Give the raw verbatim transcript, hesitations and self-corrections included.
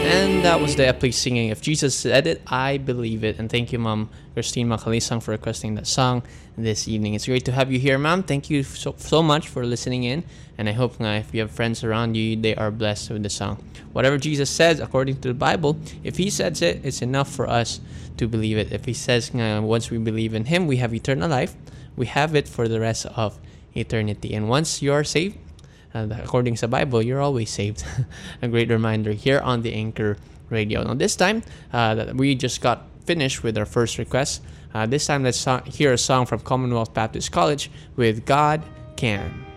And that was the epic singing. If Jesus said it, I believe it. And thank you, Mom Christine Macalisang, for requesting that song this evening. It's great to have you here, Mom. Thank you so, so much for listening in. And I hope uh, if you have friends around you, they are blessed with the song. Whatever Jesus says, according to the Bible, if He says it, it's enough for us to believe it. If He says uh, once we believe in Him, we have eternal life, we have it for the rest of eternity. And once you're saved, and according to the Bible, you're always saved. A great reminder here on the Anchor Radio. Now, this time, uh, we just got finished with our first request. Uh, this time, let's so- hear a song from Commonwealth Baptist College with God Can.